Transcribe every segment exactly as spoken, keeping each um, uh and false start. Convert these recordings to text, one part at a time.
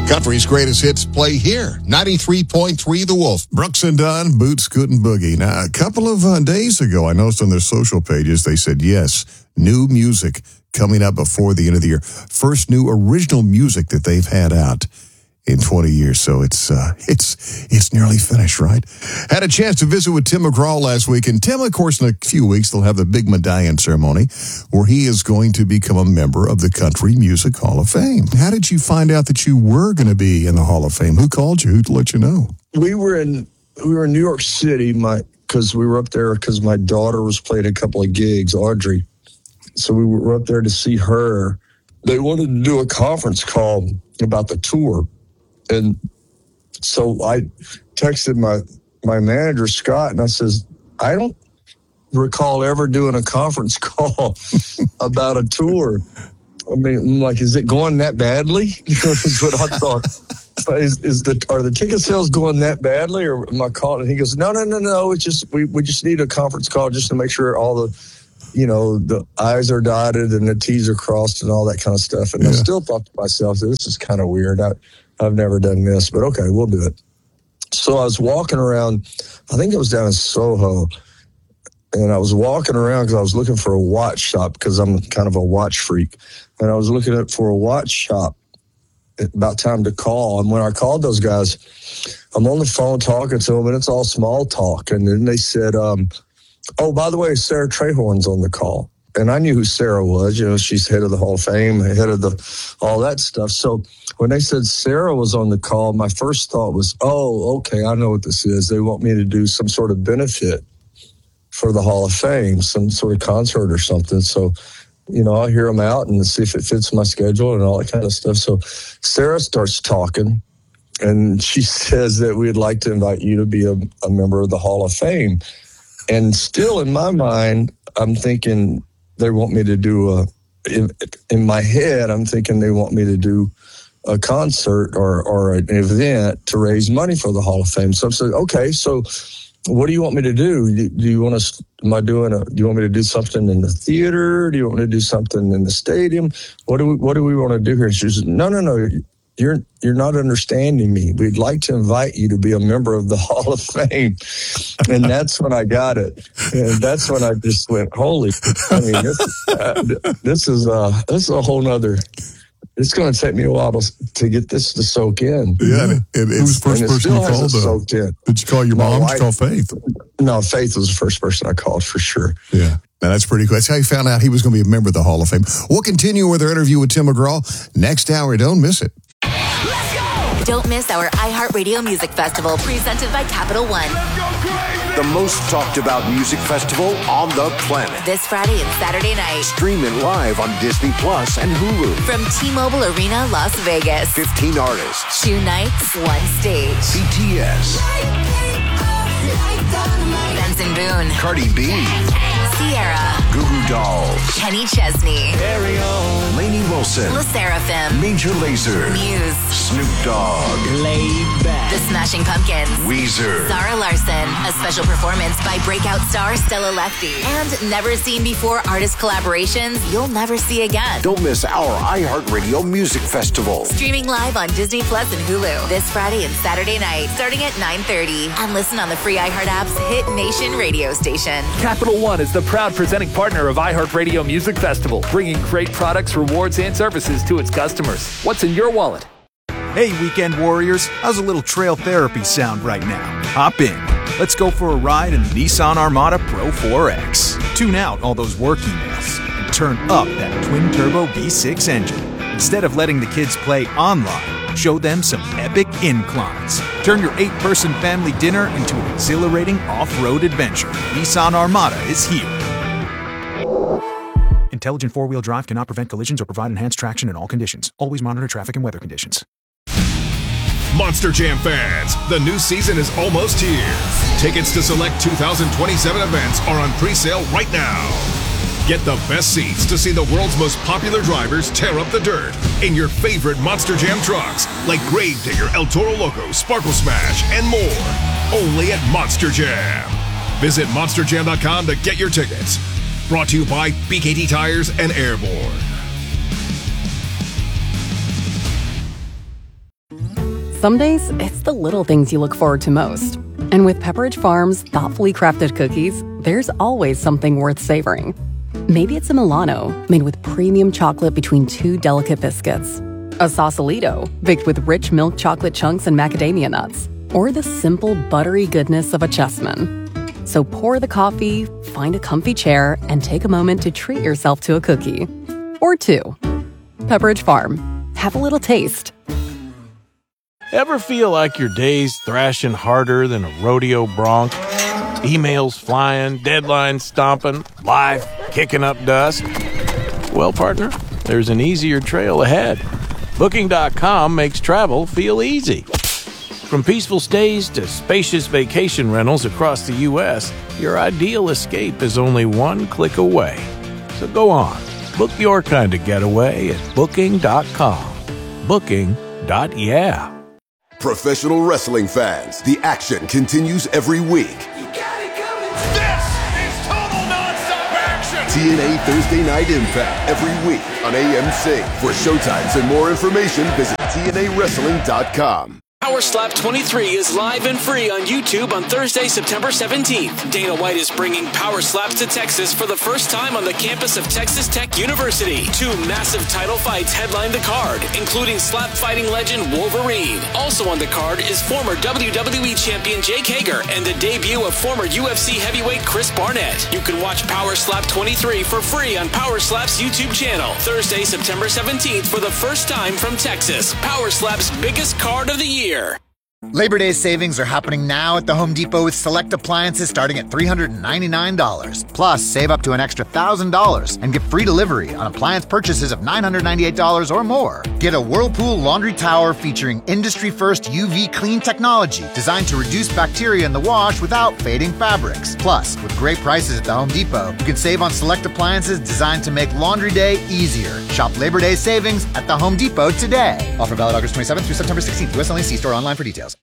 Country's greatest hits play here. ninety-three point three The Wolf. Brooks and Dunn, Boot, Scoot, and Boogie. Now, a couple of uh, days ago, I noticed on their social pages, they said, yes, new music coming up before the end of the year. First new original music that they've had out in twenty years. So it's uh, it's it's nearly finished, right? Had a chance to visit with Tim McGraw last week. And Tim, of course, in a few weeks, they'll have the big medallion ceremony where he is going to become a member of the Country Music Hall of Fame. How did you find out that you were going to be in the Hall of Fame? Who called you? Who let you know? We were in we were in New York City, my because we were up there because my daughter was playing a couple of gigs, Audrey. So we were up there to see her. They wanted to do a conference call about the tour. And so I texted my, my manager, Scott, and I says, I don't recall ever doing a conference call about a tour. I mean, I'm like, is it going that badly? That's what I thought. Is, is the are the ticket sales going that badly, or am I calling? And he goes, no, no, no, no. It's just we, we just need a conference call just to make sure all the, you know, the I's are dotted and the T's are crossed and all that kind of stuff. And yeah. I still thought to myself, this is kind of weird. I, I've never done this, but okay, we'll do it. So I was walking around, I think I was down in Soho, and I was walking around because I was looking for a watch shop because I'm kind of a watch freak. And I was looking at for a watch shop. About time to call. And when I called those guys, I'm on the phone talking to them, and it's all small talk. And then they said, um, oh, by the way, Sarah Trehorn's on the call. And I knew who Sarah was. You know, she's head of the Hall of Fame, head of the all that stuff. So when they said Sarah was on the call, my first thought was, oh, okay, I know what this is. They want me to do some sort of benefit for the Hall of Fame, some sort of concert or something. So, you know, I'll hear them out and see if it fits my schedule and all that kind of stuff. So Sarah starts talking, and she says that we'd like to invite you to be a, a member of the Hall of Fame. And still in my mind, I'm thinking they want me to do a, in, in my head, I'm thinking they want me to do a concert or, or an event to raise money for the Hall of Fame. So I said, okay, so what do you want me to do? Do, do you want to, am I doing a, do you want me to do something in the theater? Do you want me to do something in the stadium? What do we, what do we want to do here? And she said, no, no, no. You're you're not understanding me. We'd like to invite you to be a member of the Hall of Fame. And that's when I got it. And that's when I just went, holy, I mean, this, uh, this is uh, this is a whole nother, it's going to take me a while to, to get this to soak in. Yeah. And it, it's the first and person it you called? soaked in. Did you call your mom? Did you call Faith? No, Faith was the first person I called for sure. Yeah. Now, that's pretty cool. That's how you found out he was going to be a member of the Hall of Fame. We'll continue with our interview with Tim McGraw next hour. Don't miss it. Don't miss our iHeartRadio Music Festival presented by Capital One. The most talked about music festival on the planet. This Friday and Saturday night. Stream it live on Disney Plus and Hulu. From T-Mobile Arena, Las Vegas. fifteen artists. Two nights, one stage. B T S. Benson Boone. Cardi B. Sierra. Goo Goo Dolls. Kenny Chesney. Very own. Lainey Wilson. La Seraphim. Major Lazer. Muse. Snoop Dogg. Laid Back. The Smashing Pumpkins. Weezer. Zara Larson. A special performance by breakout star Stella Lefty. And never seen before artist collaborations you'll never see again. Don't miss our iHeartRadio Music Festival. Streaming live on Disney Plus and Hulu. This Friday and Saturday night, starting at nine thirty. And listen on the free iHeart app's Hit Nation radio station. Capital One is the proud presenting partner of iHeartRadio Music Festival, bringing great products, rewards, and services to its customers. What's in your wallet? Hey, weekend warriors, how's a little trail therapy sound right now? Hop in. Let's go for a ride in the Nissan Armada Pro four X. Tune out all those work emails and turn up that twin-turbo V six engine. Instead of letting the kids play online, show them some epic inclines. Turn your eight-person family dinner into an exhilarating off-road adventure. Nissan Armada is here. Intelligent four-wheel drive cannot prevent collisions or provide enhanced traction in all conditions. Always monitor traffic and weather conditions. Monster Jam fans, the new season is almost here. Tickets to select two thousand twenty-seven events are on pre-sale right now. Get the best seats to see the world's most popular drivers tear up the dirt in your favorite Monster Jam trucks, like Gravedigger, El Toro Loco, Sparkle Smash, and more. Only at Monster Jam. Visit monster jam dot com to get your tickets. Brought to you by B K T Tires and Airborne. Some days, it's the little things you look forward to most. And with Pepperidge Farm's thoughtfully crafted cookies, there's always something worth savoring. Maybe it's a Milano, made with premium chocolate between two delicate biscuits. A Sausalito, baked with rich milk chocolate chunks and macadamia nuts. Or the simple, buttery goodness of a Chessman. So pour the coffee, find a comfy chair, and take a moment to treat yourself to a cookie. Or two. Pepperidge Farm. Have a little taste. Ever feel like your day's thrashing harder than a rodeo bronc? Emails flying, deadlines stomping, life kicking up dust? Well, partner, there's an easier trail ahead. Booking dot com makes travel feel easy. From peaceful stays to spacious vacation rentals across the U S, your ideal escape is only one click away. So go on, book your kind of getaway at Booking dot com. Booking. Yeah. Professional wrestling fans, the action continues every week. You got it coming. This is total nonstop action. T N A Thursday Night Impact every week on A M C. For showtimes and more information, visit T N A wrestling dot com. Power Slap twenty-three is live and free on YouTube on Thursday, September seventeenth. Dana White is bringing Power Slaps to Texas for the first time on the campus of Texas Tech University. Two massive title fights headline the card, including slap fighting legend Wolverine. Also on the card is former W W E champion Jake Hager and the debut of former U F C heavyweight Chris Barnett. You can watch Power Slap twenty-three for free on Power Slap's YouTube channel. Thursday, September seventeenth for the first time from Texas. Power Slap's biggest card of the year. Labor Day savings are happening now at the Home Depot with select appliances starting at three hundred ninety-nine dollars. Plus, save up to an extra one thousand dollars and get free delivery on appliance purchases of nine hundred ninety-eight dollars or more. Get a Whirlpool laundry tower featuring industry-first U V clean technology designed to reduce bacteria in the wash without fading fabrics. Plus, with great prices at the Home Depot, you can save on select appliances designed to make laundry day easier. Shop Labor Day savings at the Home Depot today. Offer valid August twenty-seventh through September sixteenth. U S only. See store online for details.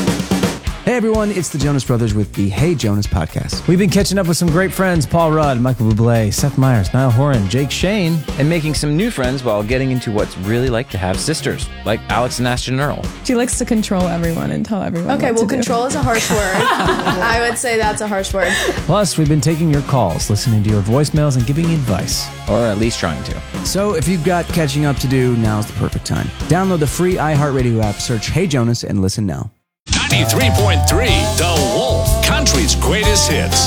Hey everyone, it's the Jonas Brothers with the Hey Jonas podcast. We've been catching up with some great friends, Paul Rudd, Michael Bublé, Seth Meyers, Niall Horan, Jake Shane, and making some new friends while getting into what's really like to have sisters, like Alex and Ashton Earl. She likes to control everyone and tell everyone Okay, what well, to control do. is a harsh word. I would say that's a harsh word. Plus, we've been taking your calls, listening to your voicemails, and giving you advice. Or at least trying to. So if you've got catching up to do, now's the perfect time. Download the free iHeartRadio app, search Hey Jonas, and listen now. ninety-three point three The Wolf, country's greatest hits.